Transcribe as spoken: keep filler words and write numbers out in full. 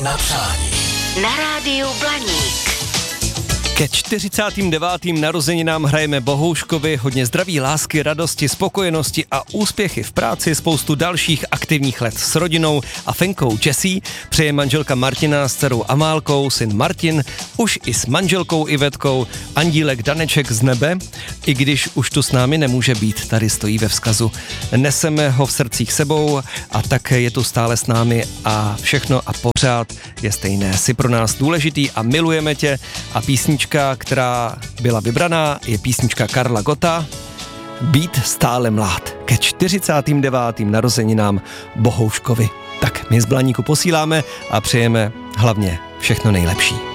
Na přání. Na rádiu Blaník. Ke čtyřicátým devátým narozeninám hrajeme Bohouškovi hodně zdraví, lásky, radosti, spokojenosti a úspěchy v práci, spoustu dalších aktivních let s rodinou a Fenkou Jessie. Přeje manželka Martina s dcerou Amálkou, syn Martin, už i s manželkou Ivetkou, andílek Daneček z nebe, i když už tu s námi nemůže být, tady stojí ve vzkazu. Neseme ho v srdcích sebou a tak je tu stále s námi a všechno a pořád je stejné. Jsi pro nás důležitý a milujeme tě a písnička, která byla vybraná, je písnička Karla Gotta Být stále mlád ke čtyřicátým devátým narozeninám Bohouškovi. Tak my z Blaníku posíláme a přejeme hlavně všechno nejlepší.